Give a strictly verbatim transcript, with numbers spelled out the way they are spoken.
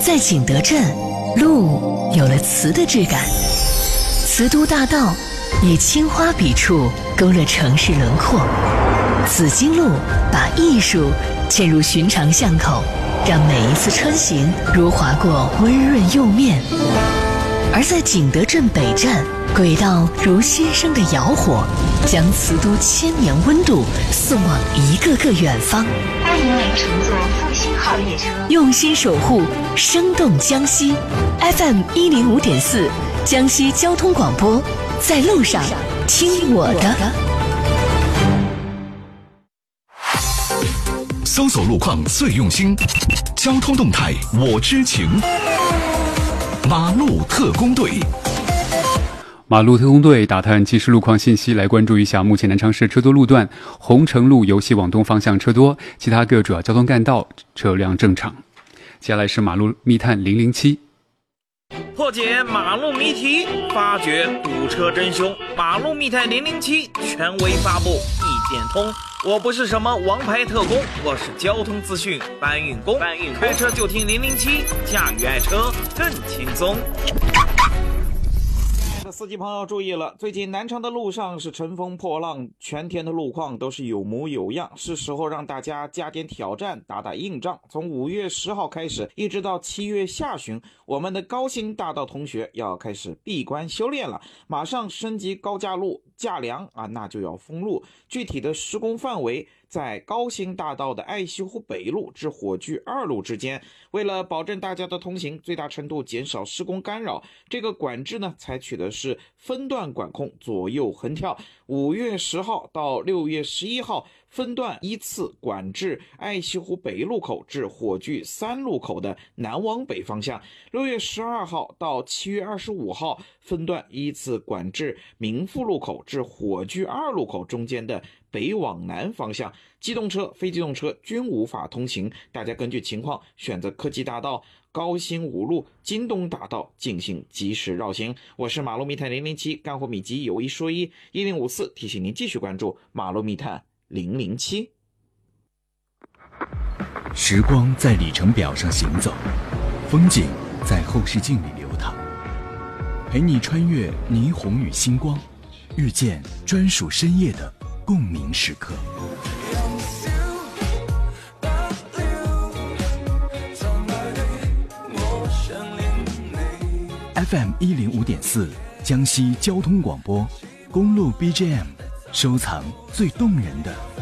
在景德镇，路有了瓷的质感。瓷都大道以青花笔触勾勒城市轮廓，紫荆路把艺术嵌入寻常巷口，让每一次穿行如划过温润釉面。而在景德镇北站，轨道如新生的窑火，将瓷都千年温度送往一个个远方。 欢迎您乘坐复兴号列车， 用心守护生动江西。 F M 一零五点四，江西交通广播，在路上听我的。 搜索路况最用心，交通动态我知情。马路特工队。 马路特工队打探即时路况信息，来关注一下目前南昌市车多路段：红城路由西往东方向车多，其他各主要交通干道车辆正常。接下来是马路密探零零七， 破解马路谜题，发掘堵车真凶。马路密探零零七权威发布，一点通。我不是什么王牌特工，我是交通资讯搬运工。搬运开车就听零零七，驾驭爱车更轻松。 司机朋友注意了，最近南昌的路上是乘风破浪，全天的路况都是有模有样，是时候让大家加点挑战，打打硬仗。从五月十号开始，一直到七月下旬，我们的高新大道同学要开始闭关修炼了，马上升级高架路架梁啊，那就要封路。具体的施工范围在高新大道的爱西湖北路至火炬二路之间。为了保证大家的通行，最大程度减少施工干扰，这个管制呢，采取的是分段管控，左右横跳。五月十号到六月十一号，分段依次管制爱西湖北路口至火炬三路口的南往北方向。六月十二号到七月二十五号，分段依次管制民富路口至火炬二路口中间的北往南方向。机动车、非机动车均无法通行，大家根据情况选择科技大道、高新五路、京东大道进行及时绕行。我是马路密探零零七，干货秘籍有一说一，一零五四提醒您继续关注马路密探零零七。 时光在里程表上行走，风景在后视镜里流淌，陪你穿越霓虹与星光，遇见专属深夜的共鸣时刻。F M 一零五点四，江西交通广播，公路 B G M， 收藏最动人的